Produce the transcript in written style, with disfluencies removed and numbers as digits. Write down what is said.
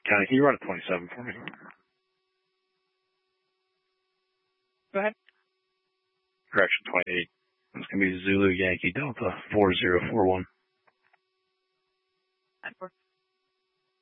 County, can you run a 27 for me? Go ahead. Correction 28. It's going to be Zulu Yankee Delta 4041.